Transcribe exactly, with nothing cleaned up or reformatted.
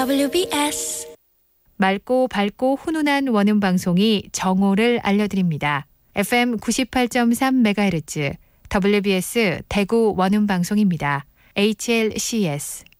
더블유비에스. 맑고 밝고 훈훈한 원음 방송이 정오를 알려드립니다. 에프엠 구십팔 점 삼 메가헤르츠 더블유비에스 대구 원음 방송입니다. 에이치엘씨에스